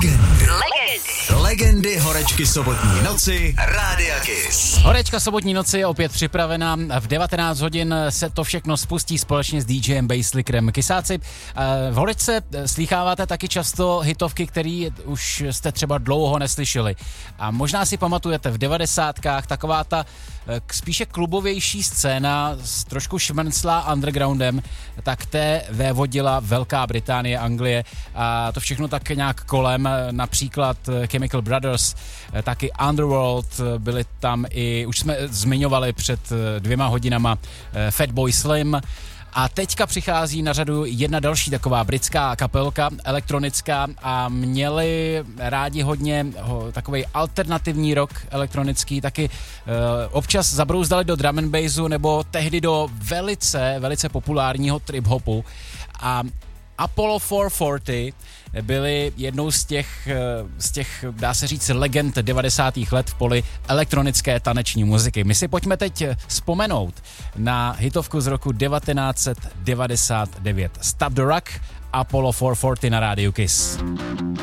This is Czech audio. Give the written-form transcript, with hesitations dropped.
Legendy horečky sobotní noci Rádia Kiss. Horečka sobotní noci je opět připravena. V 19 hodin se to všechno spustí společně s DJem Basslickerem. Kysáci, v horečce slýcháváte taky často hitovky, které už jste třeba dlouho neslyšeli. A možná si pamatujete v 90kách taková ta spíše klubovější scéna s trošku šmrnclá undergroundem, tak té vévodila Velká Británie, Anglie a to všechno tak nějak kolem, například Chemical Brothers, taky Underworld, byli tam i, už jsme zmiňovali před 2 hodinama, Fatboy Slim. A teďka přichází na řadu jedna další taková britská kapelka, elektronická, a měli rádi hodně takovej alternativní rock elektronický, taky občas zabrouzdali do drum and bassu nebo tehdy do velice populárního trip hopu. A Apollo 440 byli jednou z těch, dá se říct, legend 90. let v poli elektronické taneční muziky. My si pojďme teď vzpomenout na hitovku z roku 1999. Stop the Rock, Apollo 440 na rádiu Kiss.